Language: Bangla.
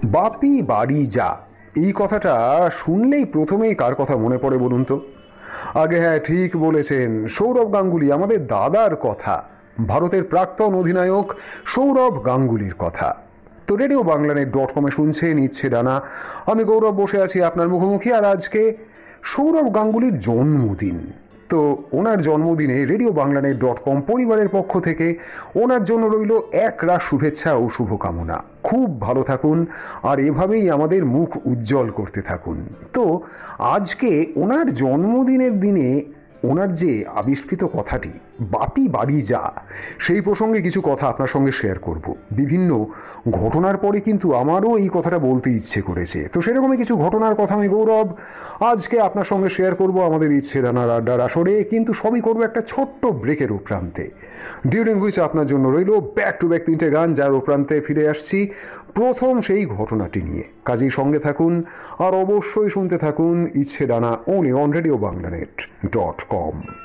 বাপি বাড়ি যা, এই কথাটা শুনলেই প্রথমেই কার কথা মনে পড়ে বলুন তো? আগে হ্যাঁ, ঠিক বলেছেন, সৌরভ গাঙ্গুলি, আমাদের দাদার কথা, ভারতের প্রাক্তন অধিনায়ক সৌরভ গাঙ্গুলির কথা। তো রেডিও বাংলানেট.com শুনছেন ইচ্ছে ডানা। আমি গৌরব বসে আছি আপনার মুখোমুখি, আর আজকে সৌরভ গাঙ্গুলির জন্মদিন। তো ওনার জন্মদিনে রেডিও বাংলানেট.com পরিবারের পক্ষ থেকে ওনার জন্য রইল এক রাশ শুভেচ্ছা ও শুভকামনা। খুব ভালো থাকুন আর এভাবেই আমাদের মুখ উজ্জ্বল করতে থাকুন। তো আজকে ওনার জন্মদিনের দিনে ওনার যে আবিষ্কৃত কথাটি বাপি বাড়ি যা, সেই প্রসঙ্গে কিছু কথা আপনার সঙ্গে শেয়ার করব। বিভিন্ন ঘটনার পরে কিন্তু আমারও এই কথাটা বলতে ইচ্ছে করেছে। তো সেরকমই কিছু ঘটনার কথা আমি গৌরব আজকে আপনার সঙ্গে শেয়ার করব আমাদের ইচ্ছে ডানার আড্ডার আসরে, কিন্তু সবই করবো একটা ছোট্ট ব্রেকের উপরান্তে, ডিউরিং হুইচ আপনার জন্য রইল ব্যাক টু ব্যাক তিনটে গান, যার উপরান্তে ফিরে আসছি প্রথম সেই ঘটনাটি নিয়ে। কাজেই সঙ্গে থাকুন আর অবশ্যই শুনতে থাকুন ইচ্ছে ডানা, অনলি অন রেডিও বাংলানেট.com।